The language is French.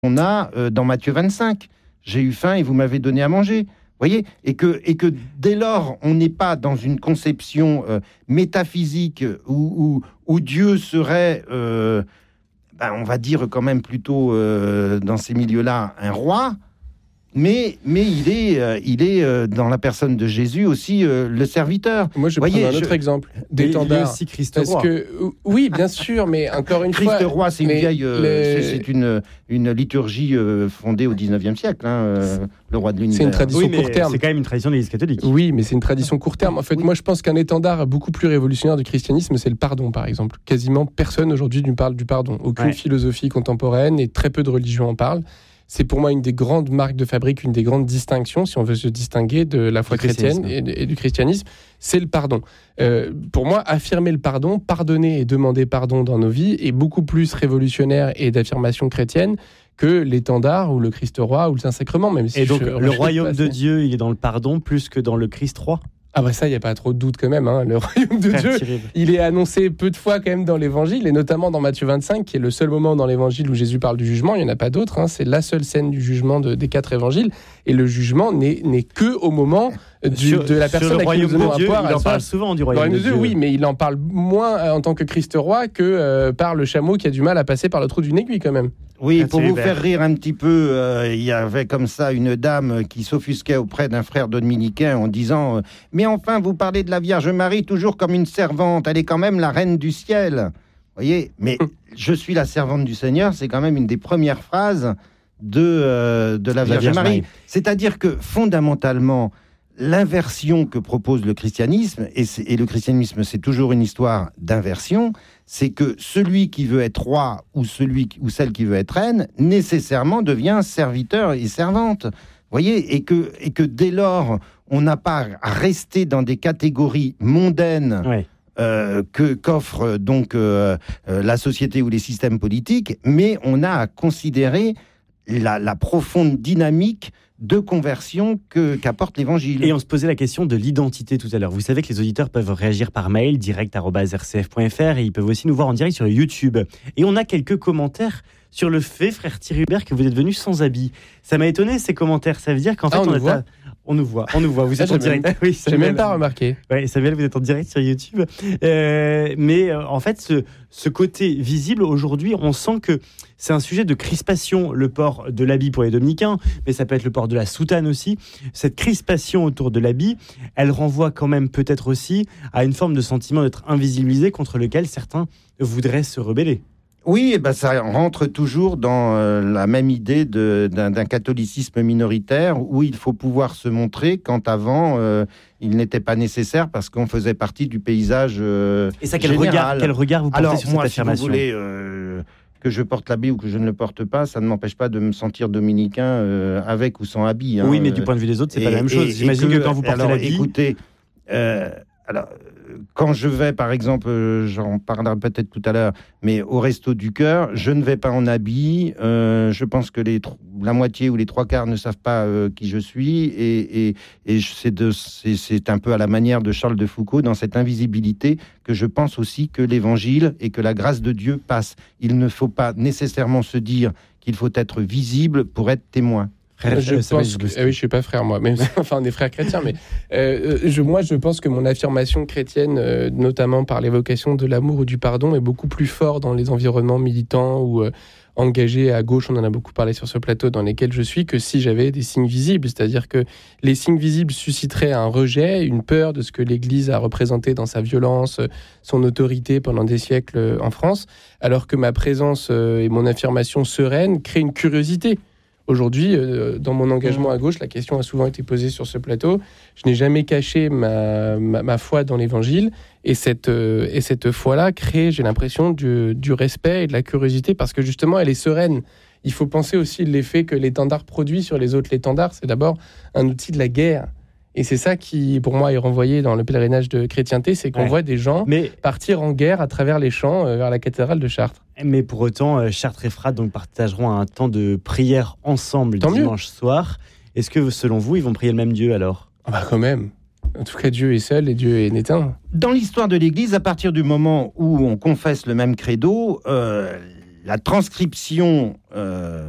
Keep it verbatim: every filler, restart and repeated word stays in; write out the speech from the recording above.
qu'on a euh, dans Matthieu vingt-cinq. J'ai eu faim et vous m'avez donné à manger. Vous voyez, et que, et que dès lors, on n'est pas dans une conception euh, métaphysique où, où, où Dieu serait, euh, ben, on va dire quand même plutôt euh, dans ces milieux-là, un roi, mais, mais il est, euh, il est euh, dans la personne de Jésus aussi euh, le serviteur. Moi, je vais prendre un autre je... exemple. D'étendard. Il y a aussi Christ roi. Que, oui, bien sûr, mais encore une Christ fois... Christ roi, c'est une vieille... Euh, les... c'est, c'est une, une liturgie euh, fondée au dix-neuvième siècle, hein, euh, le roi de l'univers. C'est une tradition oui, court terme. C'est quand même une tradition de l'Église catholique. Oui, mais c'est une tradition court terme. En fait, oui. moi, je pense qu'un étendard beaucoup plus révolutionnaire du christianisme, c'est le pardon, par exemple. Quasiment personne aujourd'hui ne parle du pardon. Aucune ouais. philosophie contemporaine et très peu de religions en parlent. C'est pour moi une des grandes marques de fabrique, une des grandes distinctions, si on veut se distinguer de la foi chrétienne et, et du christianisme, c'est le pardon. Euh, pour moi, affirmer le pardon, pardonner et demander pardon dans nos vies est beaucoup plus révolutionnaire et d'affirmation chrétienne que l'étendard ou le Christ roi ou le Saint-Sacrement. Même si et donc, je, le je royaume de Dieu, il est dans le pardon plus que dans le Christ roi. Ah bah ça, il n'y a pas trop de doute quand même. Hein. Le royaume de Frère Dieu, terrible. Il est annoncé peu de fois quand même dans l'Évangile, et notamment dans Matthieu vingt-cinq, qui est le seul moment dans l'Évangile où Jésus parle du jugement. Il n'y en a pas d'autres. Hein. C'est la seule scène du jugement de, des quatre Évangiles. Et le jugement n'est, n'est que au moment du, sur, de la personne à qui nous donnons un poire. Il en parle souvent du royaume de Dieu. Oui, mais il en parle moins euh, en tant que Christ roi que euh, par le chameau qui a du mal à passer par le trou d'une aiguille quand même. Oui, pour vous faire rire un petit peu, euh, il y avait comme ça une dame qui s'offusquait auprès d'un frère dominicain en disant euh, « Mais enfin, vous parlez de la Vierge Marie toujours comme une servante, elle est quand même la reine du ciel. » Vous voyez, mais « Je suis la servante du Seigneur », c'est quand même une des premières phrases de, euh, de la, Vierge, la Vierge Marie. Marie. C'est-à-dire que fondamentalement, l'inversion que propose le christianisme, et, et le christianisme c'est toujours une histoire d'inversion, c'est que celui qui veut être roi ou, celui, ou celle qui veut être reine, nécessairement devient serviteur et servante. Vous voyez, et que, et que dès lors, on n'a pas à rester dans des catégories mondaines ouais. euh, que, qu'offre donc euh, euh, la société ou les systèmes politiques, mais on a à considérer la, la profonde dynamique de conversion que, qu'apporte l'Évangile. Et on se posait la question de l'identité tout à l'heure. Vous savez que les auditeurs peuvent réagir par mail, direct arobase r c f point f r, et ils peuvent aussi nous voir en direct sur YouTube. Et on a quelques commentaires sur le fait, frère Thierry Hubert, que vous êtes venu sans habit. Ça m'a étonné, ces commentaires. Ça veut dire qu'en fait, ah, on, on, nous voit. on nous voit. On nous voit. Vous êtes ah, en direct. Même... Oui, j'ai même pas remarqué. Oui, Samuel, vous êtes en direct sur YouTube. Euh, mais euh, en fait, ce, ce côté visible, aujourd'hui, on sent que c'est un sujet de crispation, le port de l'habit pour les dominicains, mais ça peut être le port de la soutane aussi. Cette crispation autour de l'habit, elle renvoie quand même peut-être aussi à une forme de sentiment d'être invisibilisé contre lequel certains voudraient se rebeller. Oui, et ben ça rentre toujours dans euh, la même idée de, d'un, d'un catholicisme minoritaire où il faut pouvoir se montrer quand avant euh, il n'était pas nécessaire parce qu'on faisait partie du paysage euh, Et ça, quel général. regard, quel regard vous portez Alors, sur moi, cette affirmation ? Si vous voulez euh, que je porte l'habit ou que je ne le porte pas, ça ne m'empêche pas de me sentir dominicain euh, avec ou sans habit. Hein, oui, mais du point de vue des autres, c'est et, pas la même chose. Et, J'imagine et que, que quand vous portez alors, l'habit... Écoutez, euh, alors... Quand je vais, par exemple, euh, j'en parlerai peut-être tout à l'heure, mais au Resto du Cœur, je ne vais pas en habit. Euh, je pense que les tro- la moitié ou les trois quarts ne savent pas euh, qui je suis. Et, et, et c'est, de, c'est, c'est un peu à la manière de Charles de Foucault, dans cette invisibilité, que je pense aussi que l'Évangile et que la grâce de Dieu passent. Il ne faut pas nécessairement se dire qu'il faut être visible pour être témoin. Frère, je euh, pense que, euh, oui, je suis pas frère moi, même enfin on est frères chrétiens, mais euh, je, moi je pense que mon affirmation chrétienne, euh, notamment par l'évocation de l'amour ou du pardon, est beaucoup plus fort dans les environnements militants ou euh, engagés à gauche. On en a beaucoup parlé sur ce plateau, dans lesquels je suis, que si j'avais des signes visibles, c'est-à-dire que les signes visibles susciteraient un rejet, une peur de ce que l'Église a représenté dans sa violence, son autorité pendant des siècles en France, alors que ma présence euh, et mon affirmation sereine créent une curiosité. Aujourd'hui, euh, dans mon engagement à gauche, la question a souvent été posée sur ce plateau. Je n'ai jamais caché ma, ma, ma foi dans l'Évangile. Et cette, euh, et cette foi-là crée, j'ai l'impression, du, du respect et de la curiosité parce que justement, elle est sereine. Il faut penser aussi l'effet que l'étendard produit sur les autres. L'étendard, c'est d'abord un outil de la guerre. Et c'est ça qui, pour moi, est renvoyé dans le pèlerinage de chrétienté, c'est qu'on ouais. voit des gens mais... partir en guerre à travers les champs euh, vers la cathédrale de Chartres. Mais pour autant, euh, Chartres et Frate donc, partageront un temps de prière ensemble Tant dimanche mieux. soir. Est-ce que, selon vous, ils vont prier le même Dieu alors ? Ah bah quand même. En tout cas, Dieu est seul et Dieu est inéteint. Dans l'histoire de l'Église, à partir du moment où on confesse le même credo, euh, la transcription euh,